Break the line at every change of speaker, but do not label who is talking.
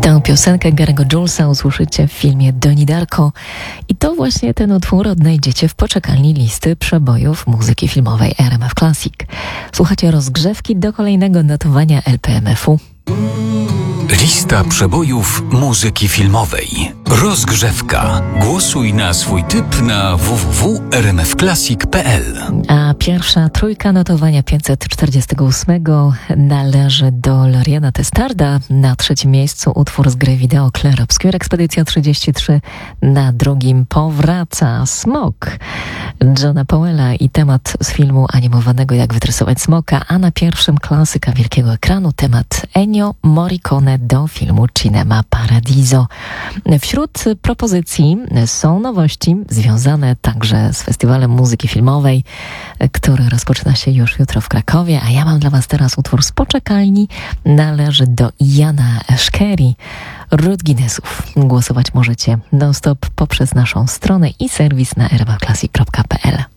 Tę piosenkę Gary'ego Julesa usłyszycie w filmie Donnie Darko i to właśnie ten utwór odnajdziecie w poczekalni listy przebojów muzyki filmowej RMF Classic. Słuchacie rozgrzewki do kolejnego notowania LPMF-u.
Lista przebojów muzyki filmowej. Rozgrzewka. Głosuj na swój typ na www.rmfclassic.pl.
A pierwsza trójka notowania 548 należy do Loriana Testarda. Na trzecim miejscu utwór z gry wideo Clair Obscure Ekspedycja 33. Na drugim powraca Smok Johna Powella i temat z filmu animowanego Jak wytresować smoka, a na pierwszym klasyka wielkiego ekranu temat Ennio Morricone do filmu Cinema Paradiso. Wśród propozycji są nowości związane także z Festiwalem Muzyki Filmowej, który rozpoczyna się już jutro w Krakowie, a ja mam dla Was teraz utwór z poczekalni. Należy do Jana Szkeri, Ród Guinnessów. Głosować możecie non-stop poprzez naszą stronę i serwis na rmfclassic.pl.